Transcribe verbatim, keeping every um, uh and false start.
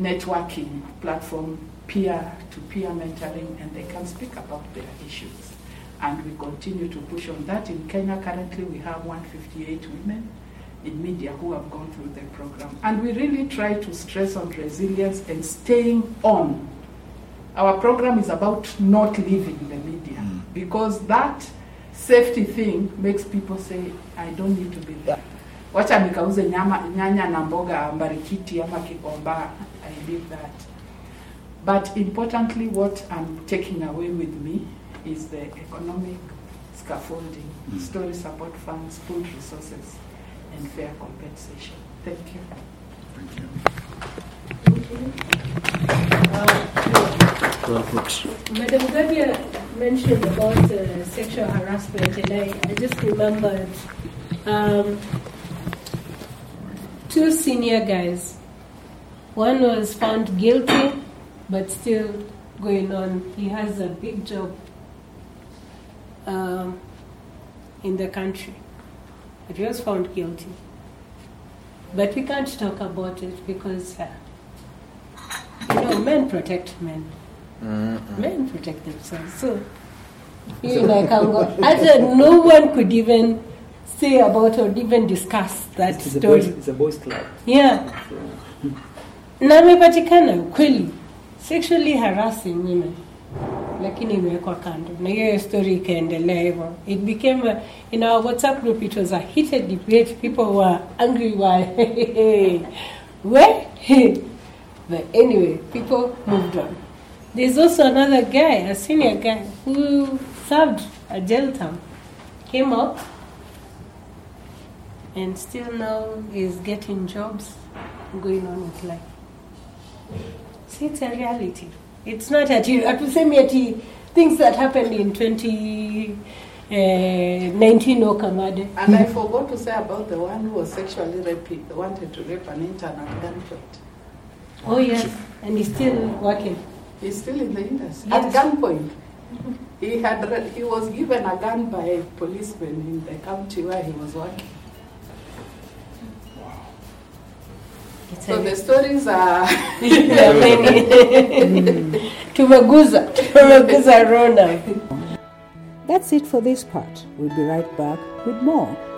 networking platform, peer-to-peer mentoring, and they can speak about their issues. And we continue to push on that. In Kenya, currently, we have one hundred fifty-eight women in media who have gone through the program. And we really try to stress on resilience and staying on. Our program is about not leaving the media, mm. because that safety thing makes people say, I don't need to be there. Wacha nikauze nyama nyanya na mboga Mbarikiti ama Kikomba, I leave that. But importantly, what I'm taking away with me is the economic scaffolding, mm. story support funds, food resources, and fair compensation. Thank you. Thank you. Thank you. Uh, well put. Madam Gabia mentioned about uh, sexual harassment, and I, I just remembered um, two senior guys. One was found guilty, but still going on. He has a big job um, in the country, but he was found guilty. But we can't talk about it because, uh, you know, men protect men. Mm-hmm. Men protect themselves. So, you know, I can go. Actually, no one could even say about or even discuss that it's story. A boys, it's a boys' club. Yeah. Na amepatikana kweli sexually harassing women, lakini imewekwa kando na hiyo story ikaendelea hivyo. It became a, in our WhatsApp group, it was a heated debate. People were angry why where but anyway, people moved on. There's also another guy, a senior guy who served a jail term, came out and still now is getting jobs, going on with life. See, it's a reality. It's not at you. At the same time, things that happened in twenty nineteen no Kamade. And I forgot to say about the one who was sexually raped, wanted to rape an intern at gunpoint. Oh yes, and he's still working. He's still in the industry. Yes. At gunpoint. He had re- he was given a gun by a policeman in the county where he was working. It's So a the stories are Tumeguza, Tumeguza Rona. That's it for this part. We'll be right back with more.